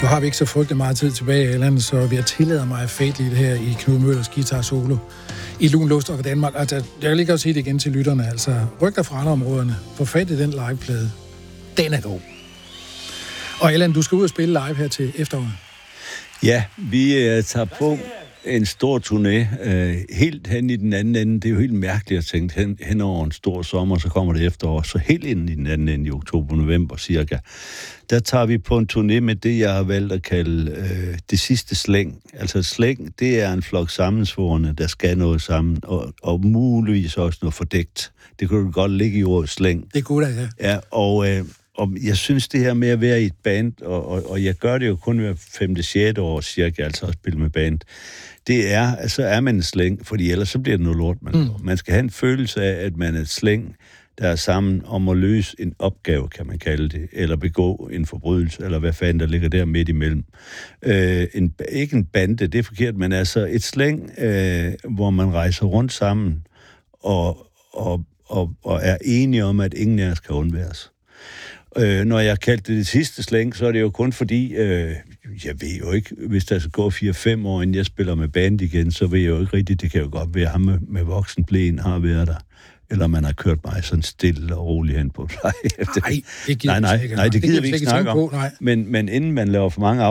Nu har vi ikke så frygtelig meget tid tilbage, Allan, så vi har tilladet mig fatligt her i Knud Møllers guitar solo i Lun Luftdrukker for Danmark. Altså, jeg kan lige godt sige det igen til lytterne. Altså, ryk dig fra andre områderne. Få fat i den liveplade. Den er god. Og Allan, du skal ud og spille live her til efteråret. Ja, vi tager på en stor turné, helt hen i den anden ende. Det er jo helt mærkeligt at tænke hen over en stor sommer, så kommer det efterår. Så helt ind i den anden ende i oktober-november cirka. Der tager vi på en turné med det, jeg har valgt at kalde det sidste slæng. Altså slæng, det er en flok sammensvorne, der skal noget sammen, og muligvis også noget fordækt. Det kunne godt ligge i ordet slæng. Det kunne da, ja. Ja, og jeg synes, det her med at være i et band, og jeg gør det jo kun hver 5. 6. år cirka, altså at spille med band, det er, så er man en slæng, fordi ellers så bliver det noget lort. Man skal have en følelse af, at man er et slæng, der er sammen om at løse en opgave, kan man kalde det, eller begå en forbrydelse, eller hvad fanden der ligger der midt imellem. Ikke en bande, det er forkert, men altså et slæng, hvor man rejser rundt sammen, og er enige om, at ingen af os kan undværes. Når jeg kaldte det sidste slæng, så er det jo kun fordi, jeg ved jo ikke, hvis der skal gå 4-5 år, inden jeg spiller med band igen, så ved jeg jo ikke rigtigt, det kan jo godt være, ham med voksenblæen har været der. Eller man har kørt mig sådan stille og roligt hen på plejehjem. Nej, det gider vi ikke snakke om. Men inden man laver for mange